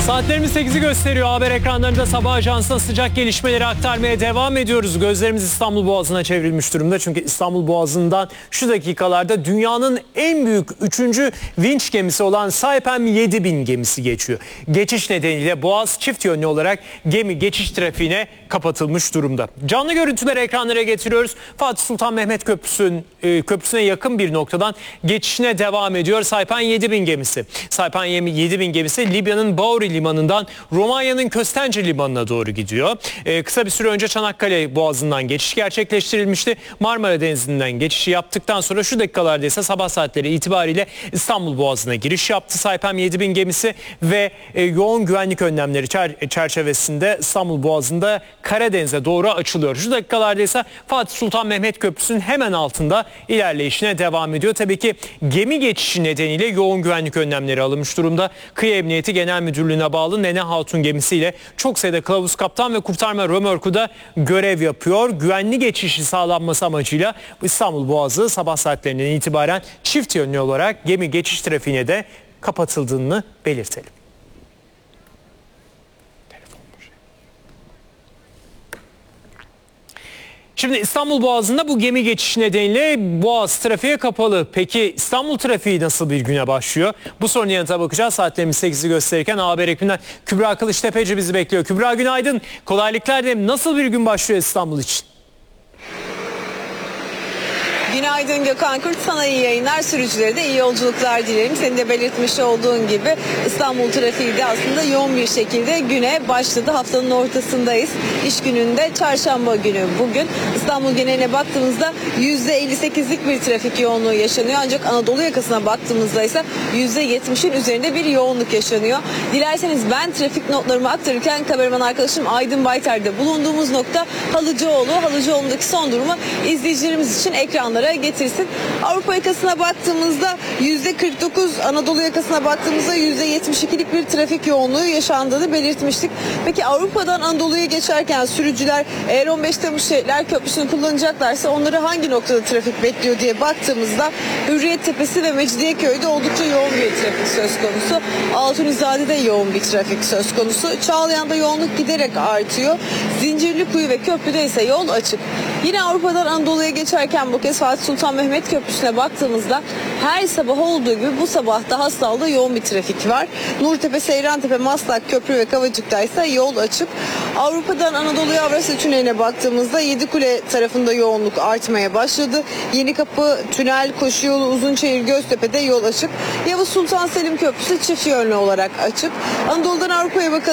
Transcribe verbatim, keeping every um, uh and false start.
Saatlerimiz sekizi gösteriyor. Haber ekranlarında sabah ajansına sıcak gelişmeleri aktarmaya devam ediyoruz. Gözlerimiz İstanbul Boğazı'na çevrilmiş durumda. Çünkü İstanbul Boğazı'ndan şu dakikalarda dünyanın en büyük üçüncü vinç gemisi olan Saipem yedi bin gemisi geçiyor. Geçiş nedeniyle Boğaz çift yönlü olarak gemi geçiş trafiğine kapatılmış durumda. Canlı görüntüleri ekranlara getiriyoruz. Fatih Sultan Mehmet Köprüsü'nün e, köprüsüne yakın bir noktadan geçişine devam ediyor Saipem yedi bin gemisi. Saipem yedi bin gemisi Libya'nın Bauri limanından Romanya'nın Köstence limanına doğru gidiyor. Ee, kısa bir süre önce Çanakkale Boğazı'ndan geçiş gerçekleştirilmişti. Marmara Denizi'nden geçişi yaptıktan sonra şu dakikalarda ise sabah saatleri itibariyle İstanbul Boğazı'na giriş yaptı Saipem yedi bin gemisi ve e, yoğun güvenlik önlemleri çer- çerçevesinde İstanbul Boğazı'nda Karadeniz'e doğru açılıyor. Şu dakikalarda ise Fatih Sultan Mehmet Köprüsü'nün hemen altında ilerleyişine devam ediyor. Tabii ki gemi geçişi nedeniyle yoğun güvenlik önlemleri alınmış durumda. Kıyı Emniyeti Genel Müdürlüğü'ne bağlı Nene Hatun gemisiyle çok sayıda kılavuz kaptan ve kurtarma römorku da görev yapıyor. Güvenli geçişi sağlanması amacıyla İstanbul Boğazı sabah saatlerinden itibaren çift yönlü olarak gemi geçiş trafiğine de kapatıldığını belirtelim. Şimdi İstanbul Boğazı'nda bu gemi geçişi nedeniyle Boğaz trafiğe kapalı. Peki İstanbul trafiği nasıl bir güne başlıyor? Bu sorunun yanıtına bakacağız. Saatlerimiz sekizi gösterirken haber ekibinden Kübra Kılıçtepeci bizi bekliyor. Kübra günaydın. Kolaylıklar dilerim. Nasıl bir gün başlıyor İstanbul için? Günaydın Gökhan Kurt, sana iyi yayınlar, sürücülere de iyi yolculuklar dilerim. Senin de belirtmiş olduğun gibi İstanbul trafiği de aslında yoğun bir şekilde güne başladı. Haftanın ortasındayız. İş gününde çarşamba günü bugün. İstanbul geneline baktığımızda yüzde elli sekizlik bir trafik yoğunluğu yaşanıyor. Ancak Anadolu yakasına baktığımızda ise yüzde yetmişin üzerinde bir yoğunluk yaşanıyor. Dilerseniz ben trafik notlarımı aktarırken kameraman arkadaşım Aydın Baytar'da bulunduğumuz nokta Halıcıoğlu. Halıcıoğlu'ndaki son durumu izleyicilerimiz için ekranlara getirsin. Avrupa yakasına baktığımızda yüzde kırk dokuz, Anadolu yakasına baktığımızda yüzde yetmiş ikilik bir trafik yoğunluğu yaşandığını belirtmiştik. Peki Avrupa'dan Anadolu'ya geçerken sürücüler eğer on beş Temmuz Şehitler Köprüsü'nü kullanacaklarsa onları hangi noktada trafik bekliyor diye baktığımızda Hürriyet Tepesi ve Mecidiyeköy'de oldukça yoğun bir trafik söz konusu. Altunizade'de yoğun bir trafik söz konusu. Çağlayan'da yoğunluk giderek artıyor. Zincirlikuyu ve Köprü'de ise yol açık. Yine Avrupa'dan Anadolu'ya geçerken bu kez Fatih Sultan Mehmet Köprüsü'ne baktığımızda her sabah olduğu gibi bu sabah da Hastal'da yoğun bir trafik var. Nurtepe, Seyrantepe, Maslak, Köprü ve Kavacık'ta ise yol açık. Avrupa'dan Anadolu'ya Avrasya Tüneli'ne baktığımızda Yedikule tarafında yoğunluk artmaya başladı. Yenikapı, Tünel, Koşuyolu, Uzunçayır, Göztepe'de yol açık. Yavuz Sultan Selim Köprüsü çift yönlü olarak açık. Anadolu'dan Avrupa'ya bakalım.